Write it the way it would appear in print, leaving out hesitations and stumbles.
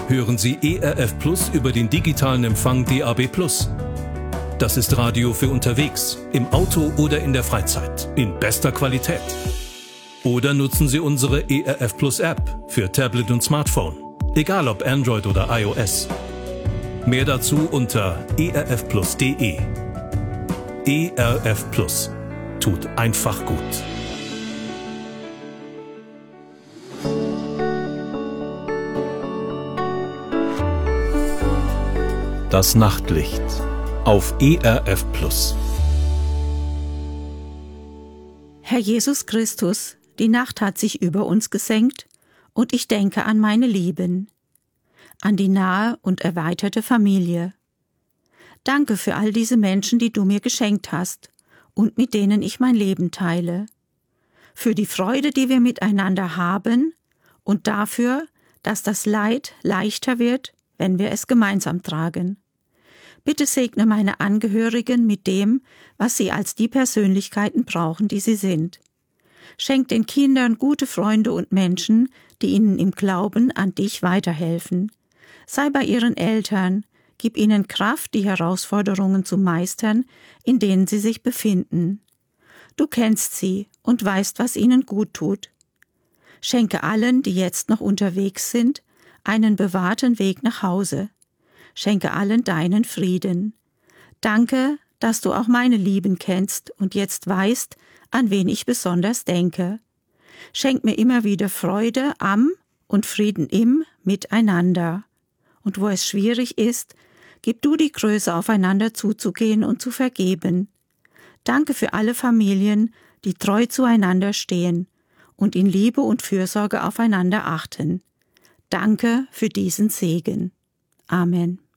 hören Sie ERF Plus über den digitalen Empfang DAB+. Das ist Radio für unterwegs, im Auto oder in der Freizeit, in bester Qualität. Oder nutzen Sie unsere ERF Plus App für Tablet und Smartphone, egal ob Android oder iOS. Mehr dazu unter erfplus.de. ERF Plus tut einfach gut. Das Nachtlicht auf ERF Plus. Herr Jesus Christus, die Nacht hat sich über uns gesenkt und ich denke an meine Lieben, an die nahe und erweiterte Familie. Danke für all diese Menschen, die du mir geschenkt hast und mit denen ich mein Leben teile. Für die Freude, die wir miteinander haben und dafür, dass das Leid leichter wird, wenn wir es gemeinsam tragen. Bitte segne meine Angehörigen mit dem, was sie als die Persönlichkeiten brauchen, die sie sind. Schenk den Kindern gute Freunde und Menschen, die ihnen im Glauben an dich weiterhelfen. Sei bei ihren Eltern, gib ihnen Kraft, die Herausforderungen zu meistern, in denen sie sich befinden. Du kennst sie und weißt, was ihnen gut tut. Schenke allen, die jetzt noch unterwegs sind, einen bewahrten Weg nach Hause. Schenke allen deinen Frieden. Danke, dass du auch meine Lieben kennst und jetzt weißt, an wen ich besonders denke. Schenk mir immer wieder Freude am und Frieden im Miteinander. Und wo es schwierig ist, gib du die Größe, aufeinander zuzugehen und zu vergeben. Danke für alle Familien, die treu zueinander stehen und in Liebe und Fürsorge aufeinander achten. Danke für diesen Segen. Amen.